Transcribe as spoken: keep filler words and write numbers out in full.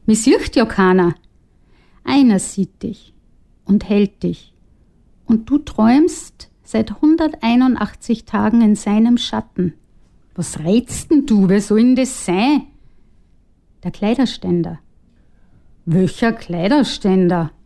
Mich sieht ja keiner. Einer sieht dich und hält dich. Und du träumst seit hunderteinundachtzig Tagen in seinem Schatten. Was rätst denn du? Wer soll denn das sein? Der Kleiderständer. Welcher Kleiderständer?